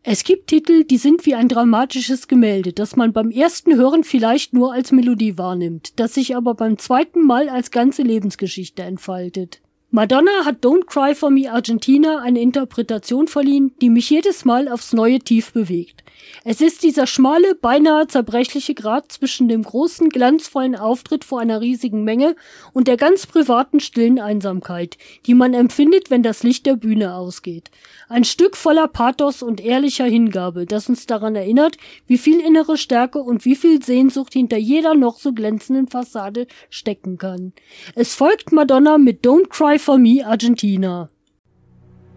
Es gibt Titel, die sind wie ein dramatisches Gemälde, das man beim ersten Hören vielleicht nur als Melodie wahrnimmt, das sich aber beim zweiten Mal als ganze Lebensgeschichte entfaltet. Madonna hat Don't Cry for Me Argentina eine Interpretation verliehen, die mich jedes Mal aufs Neue tief bewegt. Es ist dieser schmale, beinahe zerbrechliche Grat zwischen dem großen, glanzvollen Auftritt vor einer riesigen Menge und der ganz privaten, stillen Einsamkeit, die man empfindet, wenn das Licht der Bühne ausgeht. Ein Stück voller Pathos und ehrlicher Hingabe, das uns daran erinnert, wie viel innere Stärke und wie viel Sehnsucht hinter jeder noch so glänzenden Fassade stecken kann. Es folgt Madonna mit Don't Cry for Me Argentina.